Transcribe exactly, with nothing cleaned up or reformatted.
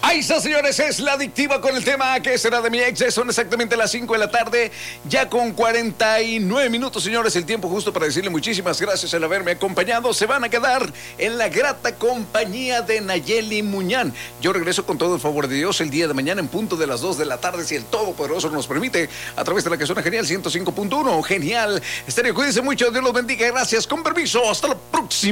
Ahí está, señores, es la adictiva con el tema ¿Qué será de mi ex? Son exactamente las cinco de la tarde, ya con cuarenta y nueve minutos, señores, el tiempo justo para decirle muchísimas gracias al haberme acompañado. Se van a quedar en la grata compañía de Nayeli Muñán. Yo regreso con todo el favor de Dios el día de mañana en punto de las dos de la tarde, si el Todopoderoso nos permite, a través de la que suena genial ciento cinco punto uno. Genial Estéreo, cuídense mucho, Dios los bendiga, gracias, con permiso, hasta la próxima.